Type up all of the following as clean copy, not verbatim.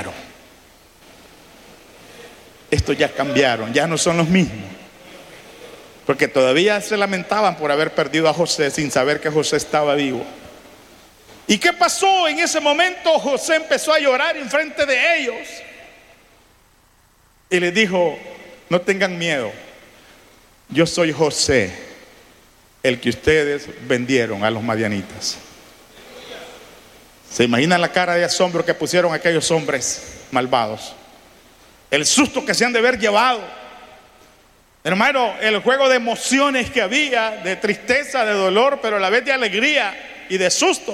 cambiaron. Estos ya cambiaron, ya no son los mismos. Porque todavía se lamentaban por haber perdido a José sin saber que José estaba vivo. ¿Y qué pasó? En ese momento José empezó a llorar en frente de ellos. Y les dijo: no tengan miedo. Yo soy José, el que ustedes vendieron a los madianitas. ¿Se imaginan la cara de asombro que pusieron aquellos hombres malvados? El susto que se han de haber llevado. Hermano, el juego de emociones que había, de tristeza, de dolor, pero a la vez de alegría y de susto.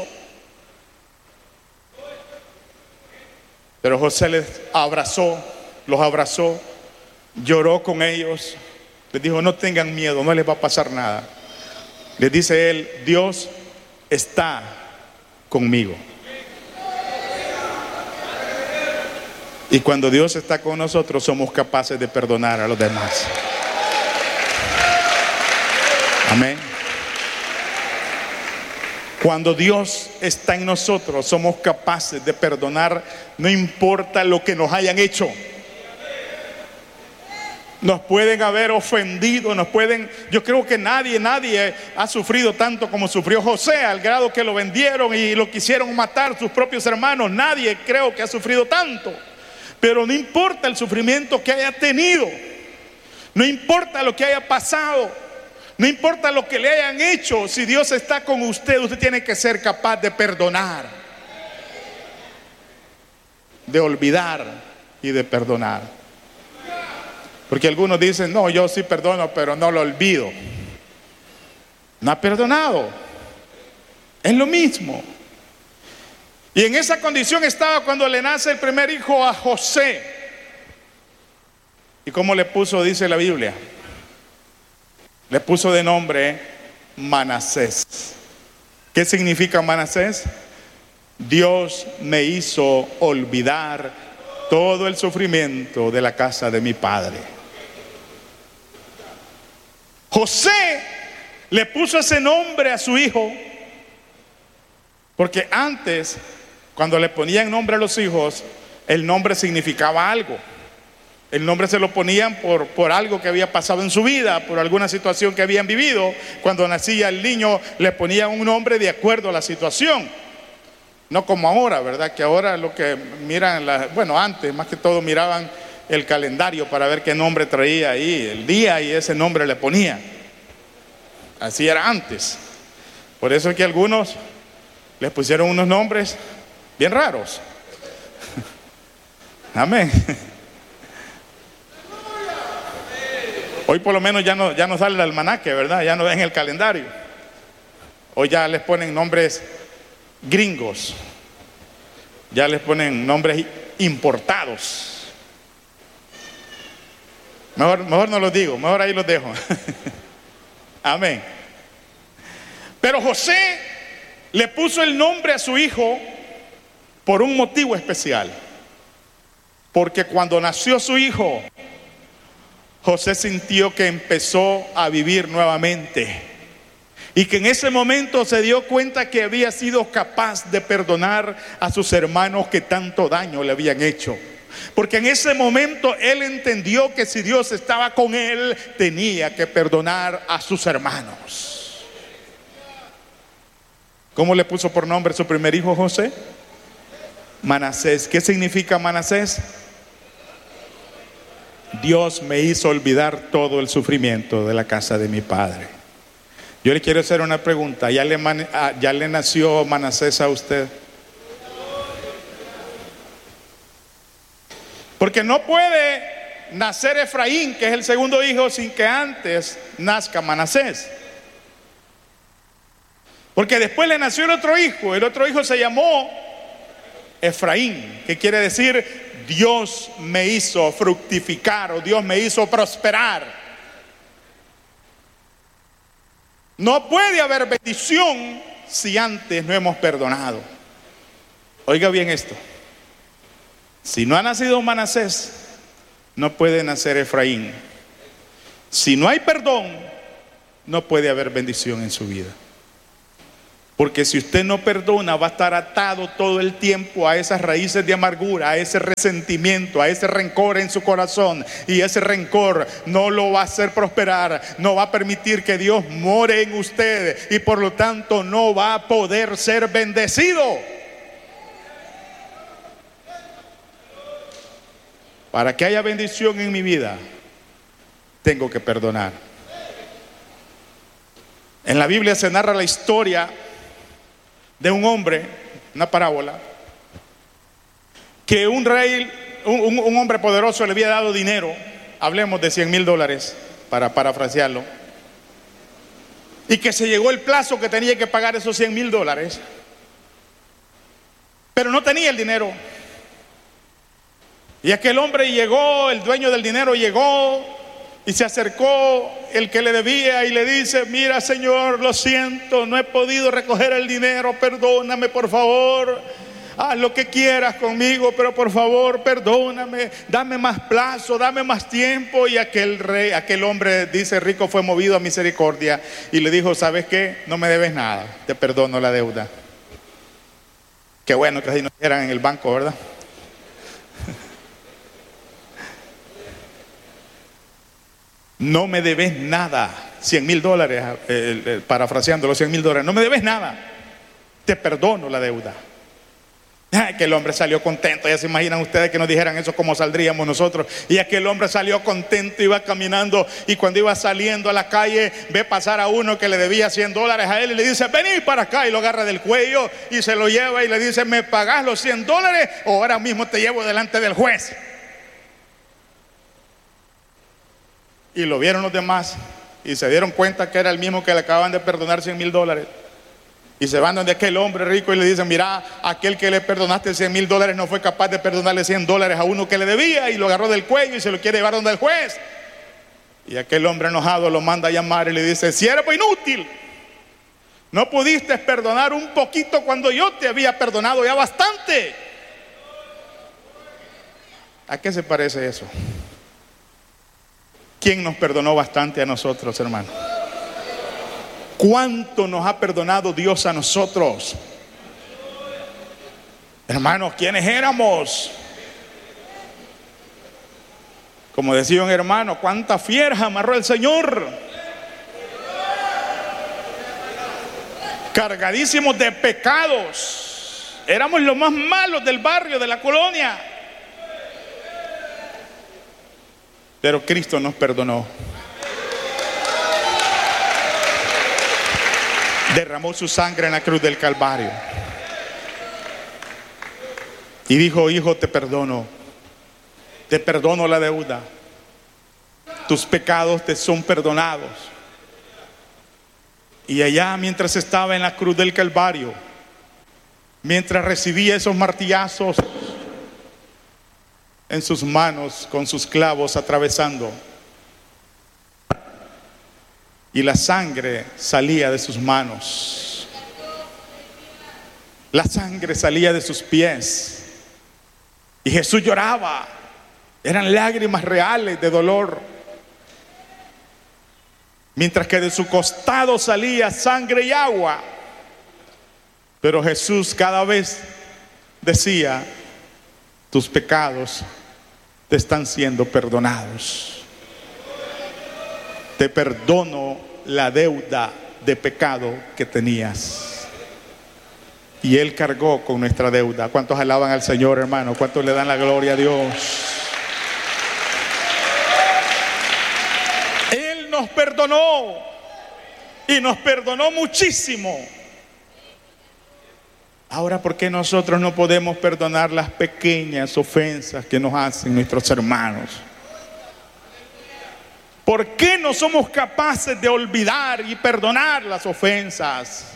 Pero José los abrazó, lloró con ellos, les dijo: no tengan miedo, no les va a pasar nada. Les dice él: Dios está conmigo. Y cuando Dios está con nosotros, somos capaces de perdonar a los demás. Amén. Cuando Dios está en nosotros, somos capaces de perdonar, no importa lo que nos hayan hecho. Nos pueden haber ofendido, yo creo que nadie ha sufrido tanto como sufrió José, al grado que lo vendieron y lo quisieron matar sus propios hermanos. Nadie creo que ha sufrido tanto. Pero no importa el sufrimiento que haya tenido, no importa lo que haya pasado, no importa lo que le hayan hecho, si Dios está con usted, usted tiene que ser capaz de perdonar, de olvidar y de perdonar. Porque algunos dicen: no, yo sí perdono, pero no lo olvido. No ha perdonado. Es lo mismo. Y en esa condición estaba cuando le nace el primer hijo a José. ¿Y cómo le puso? Dice la Biblia. Le puso de nombre Manasés. ¿Qué significa Manasés? Dios me hizo olvidar todo el sufrimiento de la casa de mi padre. José le puso ese nombre a su hijo porque antes, cuando le ponían nombre a los hijos, el nombre significaba algo. El nombre se lo ponían por algo que había pasado en su vida, por alguna situación que habían vivido. Cuando nacía el niño, le ponían un nombre de acuerdo a la situación. No como ahora, ¿verdad? Que ahora lo que miran, antes más que todo miraban el calendario para ver qué nombre traía ahí el día, y ese nombre le ponían. Así era antes. Por eso es que algunos les pusieron unos nombres bien raros. Amén. Hoy por lo menos ya no sale el almanaque, ¿verdad? Ya no ven el calendario. Hoy ya les ponen nombres gringos. Ya les ponen nombres importados. Mejor no los digo, mejor ahí los dejo. Amén. Pero José le puso el nombre a su hijo por un motivo especial. Porque cuando nació su hijo, José sintió que empezó a vivir nuevamente y que en ese momento se dio cuenta que había sido capaz de perdonar a sus hermanos que tanto daño le habían hecho. Porque en ese momento él entendió que si Dios estaba con él, tenía que perdonar a sus hermanos. ¿Cómo le puso por nombre su primer hijo José? Manasés. ¿Qué significa Manasés? Dios me hizo olvidar todo el sufrimiento de la casa de mi padre. Yo le quiero hacer una pregunta. ¿Ya le nació Manasés a usted? Porque no puede nacer Efraín, que es el segundo hijo, sin que antes nazca Manasés. Porque después le nació el otro hijo se llamó Efraín, que quiere decir Dios me hizo fructificar, o Dios me hizo prosperar. No puede haber bendición si antes no hemos perdonado. Oiga bien esto. Si no ha nacido Manasés, no puede nacer Efraín. Si no hay perdón, no puede haber bendición en su vida. Porque si usted no perdona, va a estar atado todo el tiempo a esas raíces de amargura, a ese resentimiento, a ese rencor en su corazón. Y ese rencor no lo va a hacer prosperar, no va a permitir que Dios more en usted. Y por lo tanto no va a poder ser bendecido. Para que haya bendición en mi vida, tengo que perdonar. En la Biblia se narra la historia de un hombre, una parábola, que un rey, un hombre poderoso le había dado dinero, hablemos de $100,000 para parafrasearlo, y que se llegó el plazo que tenía que pagar esos $100,000, pero no tenía el dinero. Y aquel hombre llegó, el dueño del dinero llegó y se acercó el que le debía y le dice: mira, señor, lo siento, no he podido recoger el dinero, perdóname por favor, haz lo que quieras conmigo, pero por favor perdóname, dame más plazo, dame más tiempo. Y aquel hombre, dice, rico, fue movido a misericordia y le dijo: ¿sabes qué? No me debes nada, te perdono la deuda. Qué bueno que así nos dijeran en el banco, ¿verdad? No me debes nada, $100,000, parafraseando los $100,000, no me debes nada, te perdono la deuda. Aquel hombre salió contento. Ya se imaginan ustedes que nos dijeran eso, cómo saldríamos nosotros. Y aquel hombre salió contento, iba caminando, y cuando iba saliendo a la calle ve pasar a uno que le debía $100 a él y le dice: vení para acá, y lo agarra del cuello y se lo lleva y le dice: ¿me pagás los $100 o ahora mismo te llevo delante del juez? Y lo vieron los demás y se dieron cuenta que era el mismo que le acaban de perdonar $100,000. Y se van donde aquel hombre rico y le dicen: mira, aquel que le perdonaste $100,000 no fue capaz de perdonarle $100 a uno que le debía, y lo agarró del cuello y se lo quiere llevar donde el juez. Y aquel hombre enojado lo manda a llamar y le dice: siervo inútil, no pudiste perdonar un poquito cuando yo te había perdonado ya bastante. ¿A qué se parece eso? ¿Quién nos perdonó bastante a nosotros, hermano? ¿Cuánto nos ha perdonado Dios a nosotros? Hermanos, ¿quiénes éramos? Como decía un hermano, ¿cuánta fierja amarró el Señor? Cargadísimos de pecados. Éramos los más malos del barrio, de la colonia. Pero Cristo nos perdonó. Derramó su sangre en la cruz del Calvario y dijo: hijo, te perdono la deuda, tus pecados te son perdonados. Y allá, mientras estaba en la cruz del Calvario, mientras recibía esos martillazos en sus manos, con sus clavos atravesando, y la sangre salía de sus manos, la sangre salía de sus pies, y Jesús lloraba. Eran lágrimas reales de dolor, mientras que de su costado salía sangre y agua. Pero Jesús cada vez decía: tus pecados te están siendo perdonados. Te perdono la deuda de pecado que tenías. Y Él cargó con nuestra deuda. ¿Cuántos alaban al Señor, hermano? ¿Cuántos le dan la gloria a Dios? Él nos perdonó, y nos perdonó muchísimo. Ahora, ¿por qué nosotros no podemos perdonar las pequeñas ofensas que nos hacen nuestros hermanos? ¿Por qué no somos capaces de olvidar y perdonar las ofensas?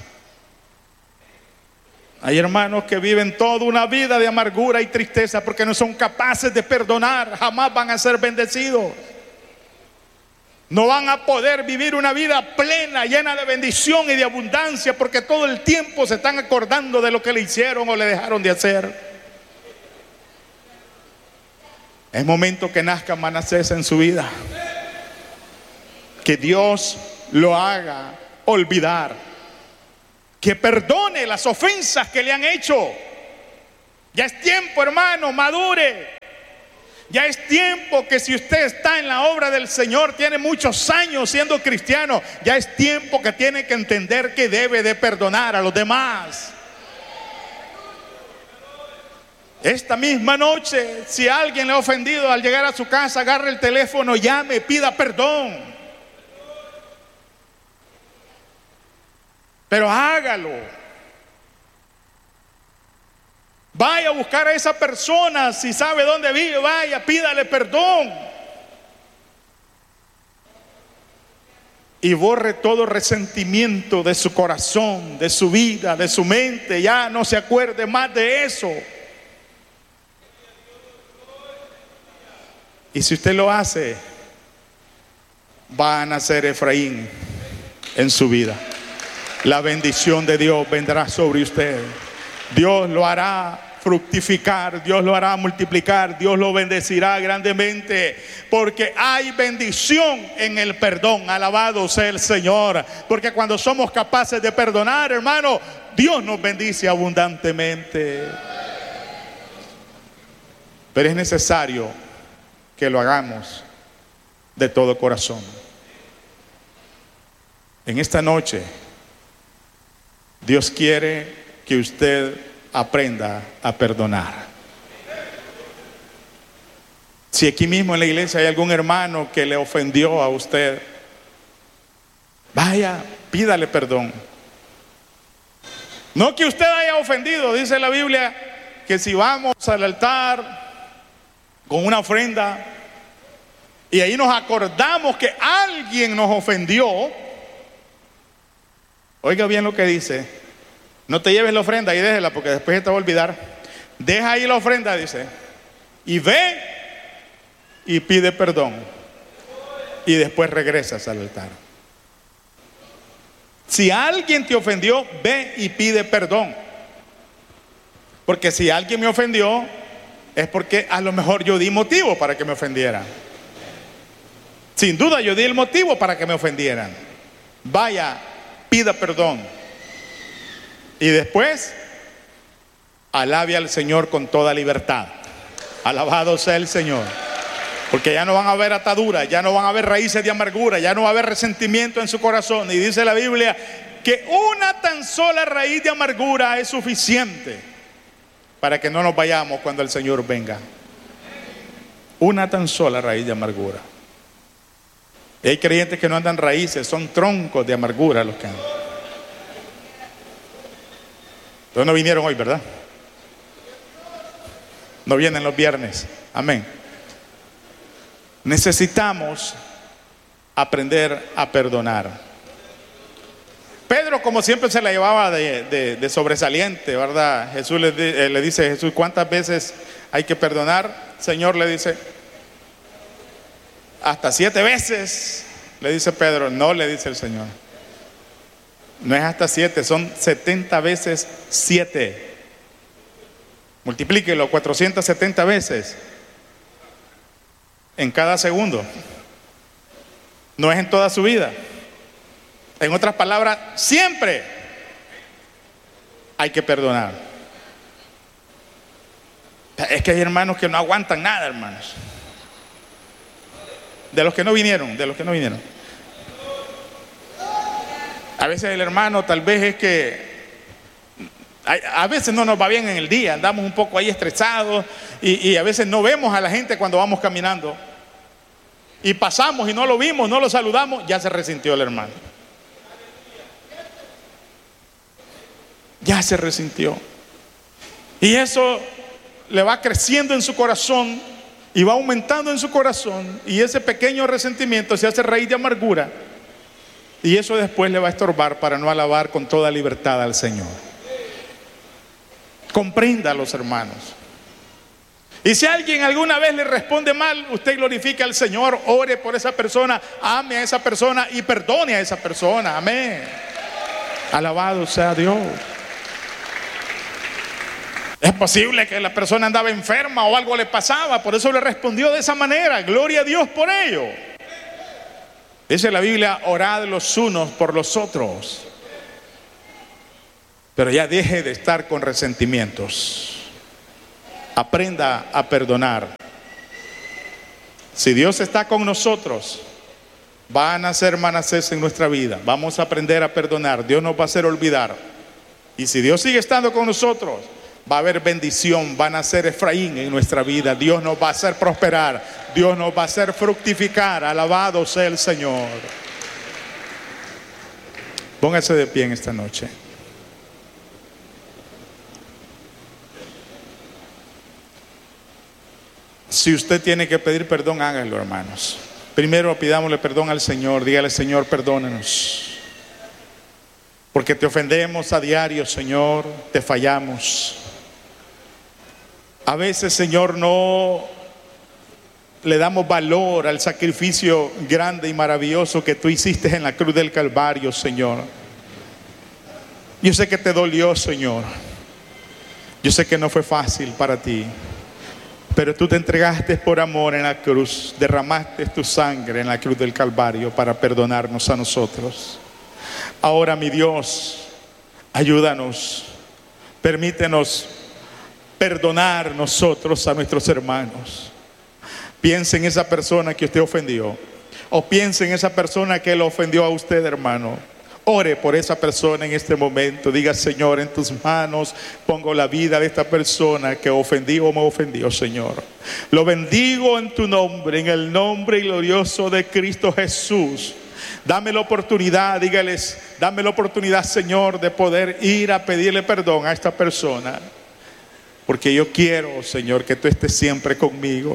Hay hermanos que viven toda una vida de amargura y tristeza porque no son capaces de perdonar. Jamás van a ser bendecidos. No van a poder vivir una vida plena, llena de bendición y de abundancia, porque todo el tiempo se están acordando de lo que le hicieron o le dejaron de hacer. Es momento que nazca Manasés en su vida, que Dios lo haga olvidar, que perdone las ofensas que le han hecho. Ya es tiempo, hermano, madure. Ya es tiempo que si usted está en la obra del Señor, tiene muchos años siendo cristiano, ya es tiempo que tiene que entender que debe de perdonar a los demás. Esta misma noche, si alguien le ha ofendido, al llegar a su casa, agarre el teléfono, llame, pida perdón. Pero hágalo. Vaya a buscar a esa persona, si sabe dónde vive, vaya, pídale perdón. Y borre todo resentimiento de su corazón, de su vida, de su mente. Ya no se acuerde más de eso. Y si usted lo hace, va a nacer Efraín en su vida. La bendición de Dios vendrá sobre usted. Dios lo hará fructificar, Dios lo hará multiplicar, Dios lo bendecirá grandemente, porque hay bendición en el perdón. Alabado sea el Señor, porque cuando somos capaces de perdonar, hermano, Dios nos bendice abundantemente. Pero es necesario que lo hagamos de todo corazón. En esta noche, Dios quiere que usted aprenda a perdonar. Si aquí mismo en la iglesia hay algún hermano que le ofendió a usted, vaya, pídale perdón. No que usted haya ofendido, dice la Biblia, que si vamos al altar con una ofrenda y ahí nos acordamos que alguien nos ofendió, oiga bien lo que dice. No te lleves la ofrenda y déjela, porque después se te va a olvidar. Deja ahí la ofrenda, dice, y ve y pide perdón, y después regresas al altar. Si alguien te ofendió, ve y pide perdón, porque si alguien me ofendió es porque a lo mejor yo di motivo para que me ofendiera. Sin duda yo di el motivo para que me ofendieran. Vaya, pida perdón. Y después, alabe al Señor con toda libertad. Alabado sea el Señor. Porque ya no van a haber ataduras, ya no van a haber raíces de amargura, ya no va a haber resentimiento en su corazón. Y dice la Biblia que una tan sola raíz de amargura es suficiente para que no nos vayamos cuando el Señor venga. Una tan sola raíz de amargura. Y hay creyentes que no andan raíces, son troncos de amargura los que andan. Entonces no vinieron hoy, ¿verdad? No vienen los viernes. Amén. Necesitamos aprender a perdonar. Pedro, como siempre, se la llevaba de sobresaliente, ¿verdad? Jesús le dice a Jesús, ¿cuántas veces hay que perdonar? Señor, le dice, hasta 7 veces. Le dice Pedro, no, le dice el Señor. No es hasta 7, son 70 veces 7. Multiplíquelo, 470 veces en cada segundo. No es en toda su vida. En otras palabras, siempre hay que perdonar. Es que hay hermanos que no aguantan nada, hermanos. De los que no vinieron. A veces el hermano tal vez es que a veces no nos va bien en el día, andamos un poco ahí estresados y a veces no vemos a la gente cuando vamos caminando y pasamos y no lo vimos, no lo saludamos, ya se resintió el hermano. Ya se resintió. Y eso le va creciendo en su corazón y va aumentando en su corazón, y ese pequeño resentimiento se hace raíz de amargura. Y eso después le va a estorbar para no alabar con toda libertad al Señor. Comprenda a los hermanos. Y si alguien alguna vez le responde mal, usted glorifique al Señor, ore por esa persona, ame a esa persona y perdone a esa persona. Amén. Alabado sea Dios. Es posible que la persona andaba enferma o algo le pasaba, por eso le respondió de esa manera. Gloria a Dios por ello. Dice la Biblia, orad los unos por los otros. Pero ya deje de estar con resentimientos. Aprenda a perdonar. Si Dios está con nosotros, va a nacer Manasés en nuestra vida. Vamos a aprender a perdonar. Dios nos va a hacer olvidar. Y si Dios sigue estando con nosotros, va a haber bendición. Va a nacer Efraín en nuestra vida. Dios nos va a hacer prosperar. Dios nos va a hacer fructificar. Alabado sea el Señor. Póngase de pie en esta noche. Si usted tiene que pedir perdón, hágalo, hermanos. Primero pidámosle perdón al Señor. Dígale: Señor, perdónanos, porque te ofendemos a diario, Señor. Te fallamos. A veces, Señor, no le damos valor al sacrificio grande y maravilloso que tú hiciste en la cruz del Calvario, Señor. Yo sé que te dolió, Señor. Yo sé que no fue fácil para ti, pero tú te entregaste por amor en la cruz. Derramaste tu sangre en la cruz del Calvario para perdonarnos a nosotros. Ahora, mi Dios, ayúdanos. Permítenos perdonar nosotros a nuestros hermanos. Piense en esa persona que usted ofendió, o piense en esa persona que lo ofendió a usted, hermano. Ore por esa persona en este momento. Diga: Señor, en tus manos pongo la vida de esta persona que ofendí o me ofendió, Señor. Lo bendigo en tu nombre, en el nombre glorioso de Cristo Jesús. Dame la oportunidad, dígales: dame la oportunidad, Señor, de poder ir a pedirle perdón a esta persona, porque yo quiero, Señor, que tú estés siempre conmigo.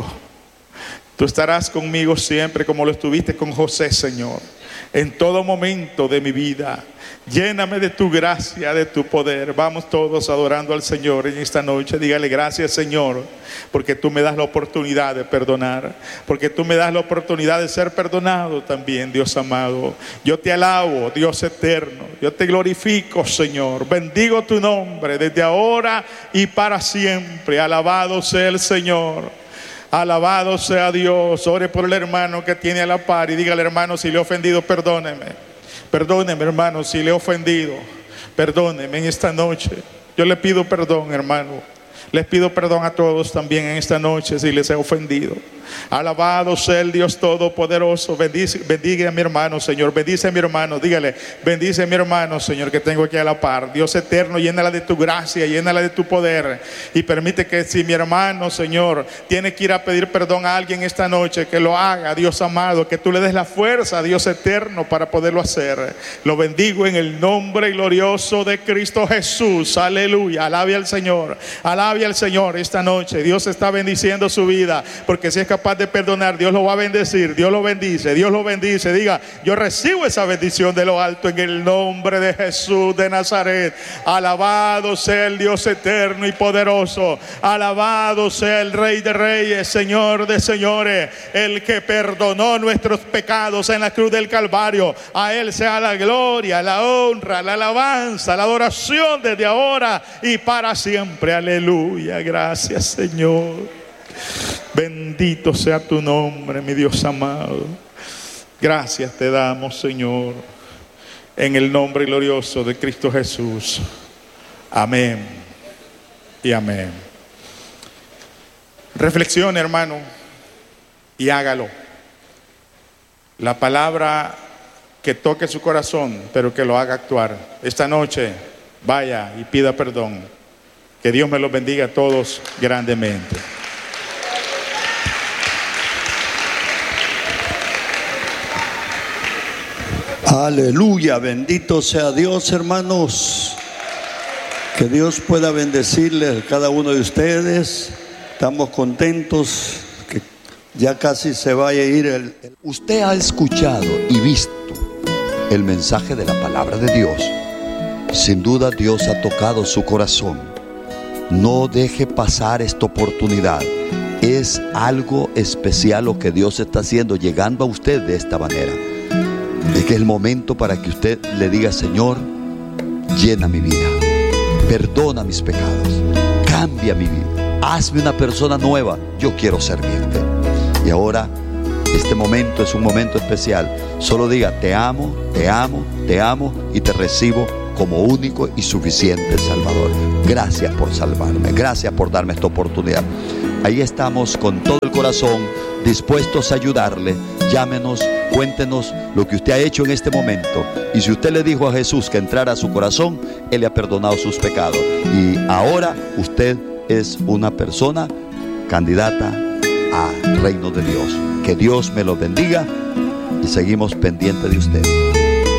Tú estarás conmigo siempre, como lo estuviste con José, Señor, en todo momento de mi vida. Lléname de tu gracia, de tu poder. Vamos todos adorando al Señor en esta noche. Dígale: gracias, Señor, porque tú me das la oportunidad de perdonar, porque tú me das la oportunidad de ser perdonado también, Dios amado. Yo te alabo, Dios eterno. Yo te glorifico, Señor. Bendigo tu nombre desde ahora y para siempre. Alabado sea el Señor. Alabado sea Dios. Ore por el hermano que tiene a la par y dígale: hermano, si le he ofendido, perdóneme. Perdóneme, hermano, si le he ofendido. Perdóneme en esta noche. Yo le pido perdón, hermano. Les pido perdón a todos también en esta noche si les he ofendido. Alabado sea el Dios Todopoderoso. Bendiga a mi hermano, Señor. Bendice a mi hermano. Dígale: bendice a mi hermano, Señor, que tengo aquí a la par. Dios eterno, llénala de tu gracia, llénala de tu poder. Y permite que si mi hermano, Señor, tiene que ir a pedir perdón a alguien esta noche, que lo haga, Dios amado. Que tú le des la fuerza, Dios eterno, para poderlo hacer. Lo bendigo en el nombre glorioso de Cristo Jesús. Aleluya. Alabe al Señor. Alabe al Señor esta noche. Dios está bendiciendo su vida, porque si es capaz de perdonar, Dios lo va a bendecir. Dios lo bendice, Dios lo bendice. Diga: yo recibo esa bendición de lo alto en el nombre de Jesús de Nazaret. Alabado sea el Dios eterno y poderoso. Alabado sea el Rey de Reyes, Señor de Señores, el que perdonó nuestros pecados en la cruz del Calvario. A Él sea la gloria, la honra, la alabanza, la adoración desde ahora y para siempre. Aleluya. Gracias, Señor. Bendito sea tu nombre, mi Dios amado. Gracias te damos, Señor, en el nombre glorioso de Cristo Jesús. Amén y amén. Reflexione, hermano, y hágalo. La palabra que toque su corazón, pero que lo haga actuar. Esta noche vaya y pida perdón. Que Dios me los bendiga a todos grandemente. Aleluya, bendito sea Dios, hermanos. Que Dios pueda bendecirles a cada uno de ustedes. Estamos contentos que ya casi se vaya a ir Usted ha escuchado y visto el mensaje de la palabra de Dios. Sin duda Dios ha tocado su corazón. No deje pasar esta oportunidad. Es algo especial lo que Dios está haciendo, llegando a usted de esta manera. Es que es el momento para que usted le diga: Señor, llena mi vida, perdona mis pecados, cambia mi vida, hazme una persona nueva. Yo quiero servirte. Y ahora este momento es un momento especial. Solo diga: te amo, te amo, te amo y te recibo como único y suficiente Salvador. Gracias por salvarme, gracias por darme esta oportunidad. Ahí estamos con todo el corazón, dispuestos a ayudarle. Llámenos, cuéntenos lo que usted ha hecho en este momento. Y si usted le dijo a Jesús que entrara a su corazón, Él le ha perdonado sus pecados. Y ahora usted es una persona candidata al reino de Dios. Que Dios me lo bendiga y seguimos pendientes de usted.